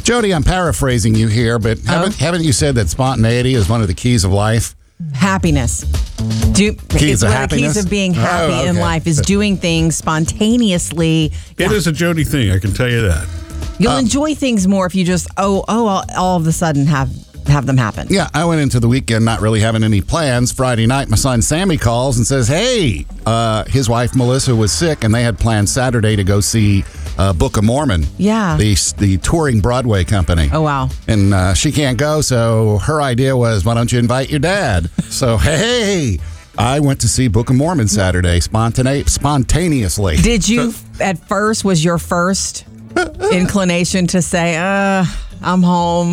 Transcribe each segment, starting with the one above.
Jody, I'm paraphrasing you here, but haven't you said that spontaneity is one of the keys of life? Happiness. Keys of happiness? The keys of being happy in life is doing things spontaneously. It is a Jody thing, I can tell you that. You'll enjoy things more if you just, all of a sudden have them happen. Yeah, I went into the weekend not really having any plans. Friday night, my son Sammy calls and says, hey, his wife Melissa was sick, and they had planned Saturday to go see Book of Mormon. Yeah. The touring Broadway company. Oh, wow. And she can't go, so her idea was, why don't you invite your dad? So, hey, I went to see Book of Mormon Saturday spontaneously. Did you, at first, was your first inclination to say, I'm home?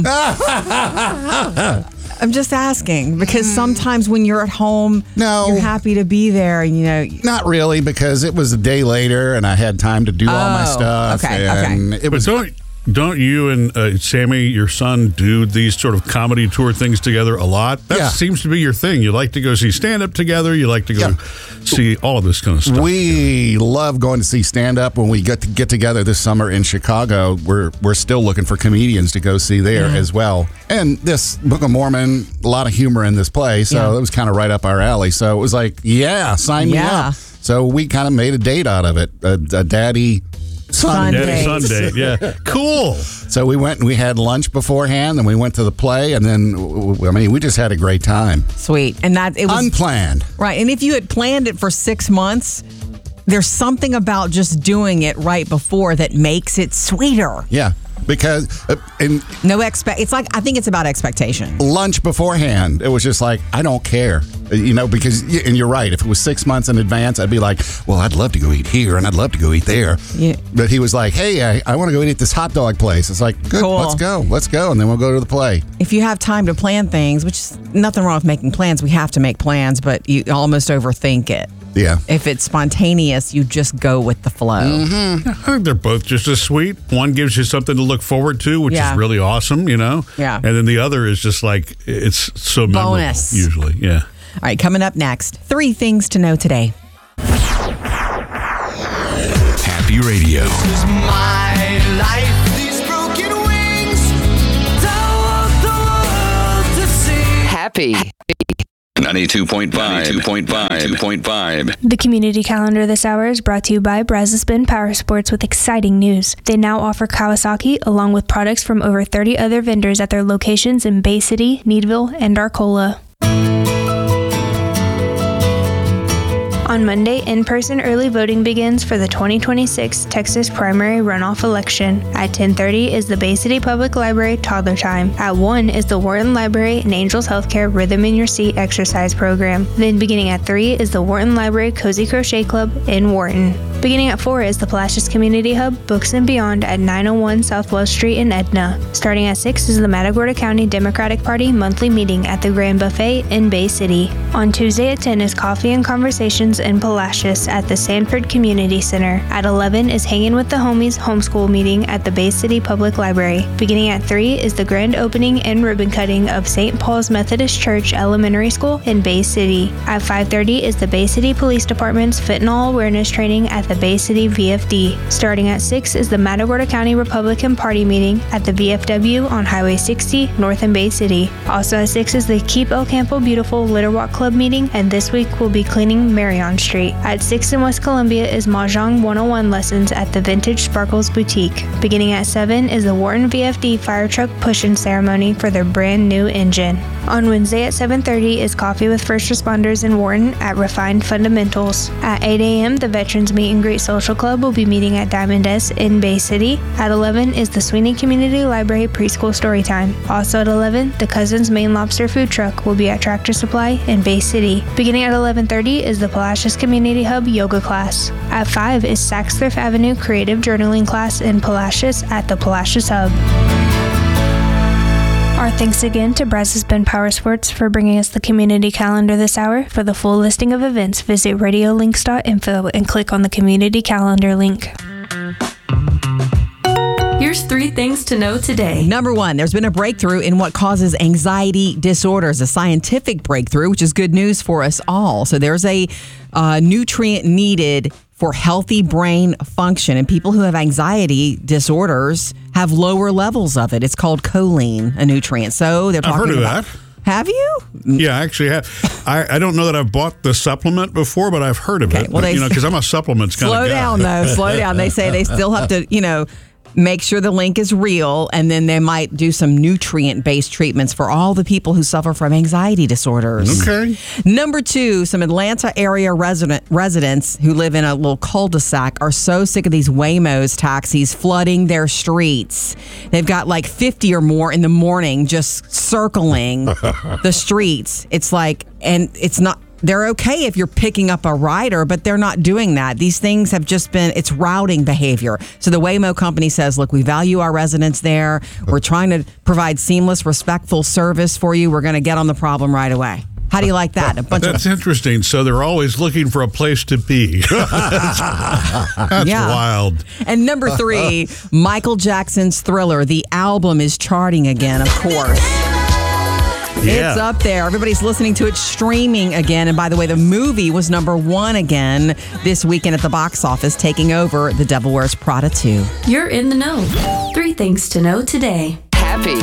I'm just asking, because sometimes when you're at home, you're happy to be there. Not really, because it was a day later and I had time to do all my stuff. Okay. It was. Don't you and Sammy, your son, do these sort of comedy tour things together a lot? That seems to be your thing. You like to go see stand-up together. You like to go see all of this kind of stuff. We love going to see stand-up. When we get together this summer in Chicago, we're still looking for comedians to go see there as well. And this Book of Mormon, a lot of humor in this play, so it was kind of right up our alley. So it was like, sign me up. So we kind of made a date out of it, a daddy Sunday, yeah. Cool. So we went and we had lunch beforehand, then we went to the play, and then, we just had a great time. Sweet. And it was unplanned. Right. And if you had planned it for 6 months, there's something about just doing it right before that makes it sweeter. Yeah. Because it's like, I think it's about expectation. Lunch beforehand, it was just like, I don't care, because, and you're right, if it was 6 months in advance, I'd be like, well, I'd love to go eat here and I'd love to go eat there. Yeah. But he was like, hey, I want to go eat at this hot dog place. It's like, good, cool. let's go, and then we'll go to the play. If you have time to plan things, which is nothing wrong with making plans, we have to make plans, but you almost overthink it. Yeah. If it's spontaneous, you just go with the flow. Mm-hmm. I think they're both just as sweet. One gives you something to look forward to, which is really awesome, Yeah. And then the other is just like, it's so memorable, bonus. Usually, yeah. All right, coming up next, 3 things to know today. Happy Radio. This is my life. These broken wings. Don't want the world to see. Happy. 92.5. The community calendar this hour is brought to you by Brazos Bend Power Sports with exciting news. They now offer Kawasaki along with products from over 30 other vendors at their locations in Bay City, Needville, and Arcola. On Monday, in-person early voting begins for the 2026 Texas primary runoff election. At 10:30 is the Bay City Public Library toddler time. At 1 is the Wharton Library and Angels Healthcare Rhythm in Your Seat exercise program. Then beginning at 3 is the Wharton Library Cozy Crochet Club in Wharton. Beginning at 4 is the Palacios Community Hub Books and Beyond at 901 Southwest Street in Edna. Starting at 6 is the Matagorda County Democratic Party monthly meeting at the Grand Buffet in Bay City. On Tuesday at 10 is Coffee and Conversations in Palacios at the Sanford Community Center. At 11 is Hanging with the Homies homeschool meeting at the Bay City Public Library. Beginning at 3 is the grand opening and ribbon cutting of St. Paul's Methodist Church Elementary School in Bay City. At 5:30 is the Bay City Police Department's fentanyl awareness training at the Bay City VFD. Starting at 6 is the Matagorda County Republican Party meeting at the VFW on Highway 60 north in Bay City. Also at 6 is the Keep El Campo Beautiful Litter Walk Club meeting, and this week we'll be cleaning Marion Street. At 6 in West Columbia is Mahjong 101 lessons at the Vintage Sparkles Boutique. Beginning at 7 is the Wharton VFD Fire Truck Push-In ceremony for their brand new engine. On Wednesday at 7:30 is Coffee with First Responders in Wharton at Refined Fundamentals. At 8 a.m., the Veterans Meet and Greet Social Club will be meeting at Diamond S in Bay City. At 11 is the Sweeney Community Library Preschool Storytime. Also at 11, the Cousins Maine Lobster Food Truck will be at Tractor Supply in Bay City. Beginning at 11:30 is the Palacios Community Hub Yoga class. At 5 is Saks Thrift Avenue Creative Journaling class in Palacios at the Palacios Hub. Our thanks again to Brazos Bend Power Sports for bringing us the community calendar this hour. For the full listing of events, visit radiolinks.info and click on the community calendar link. Here's 3 things to know today. Number 1, there's been a breakthrough in what causes anxiety disorders, a scientific breakthrough, which is good news for us all. So there's a nutrient needed for healthy brain function. And people who have anxiety disorders have lower levels of it. It's called choline, a nutrient. So they're talking I've heard of about that. Have you? Yeah, I actually have. I don't know that I've bought the supplement before, but I've heard of it. Well, But, because I'm a supplements kind of guy. Slow down, though. Slow down. They say they still have to, make sure the link is real, and then they might do some nutrient-based treatments for all the people who suffer from anxiety disorders. Okay. Number 2, some Atlanta area residents who live in a little cul-de-sac are so sick of these Waymos taxis flooding their streets. They've got like 50 or more in the morning just circling the streets. It's like, and it's not. They're okay if you're picking up a rider, but they're not doing that. These things have just been, it's routing behavior. So the Waymo company says, look, we value our residents there. We're trying to provide seamless, respectful service for you. We're going to get on the problem right away. How do you like that? That's interesting. So they're always looking for a place to be. That's wild. And number 3, Michael Jackson's Thriller. The album is charting again, of course. Yeah. It's up there. Everybody's listening to it, streaming again. And by the way, the movie was number 1 again this weekend at the box office, taking over The Devil Wears Prada 2. You're in the know. 3 things to know today. Happy